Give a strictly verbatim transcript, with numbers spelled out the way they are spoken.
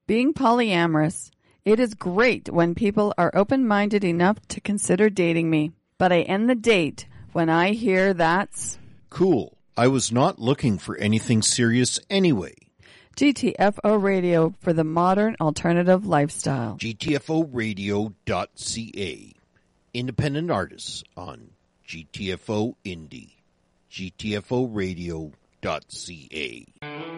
being polyamorous. It is great when people are open-minded enough to consider dating me. But I end the date when I hear that's... Cool. I was not looking for anything serious anyway. G T F O Radio for the modern alternative lifestyle. G T F O radio dot C A. Independent artists on G T F O Indie. G T F O radio dot C A.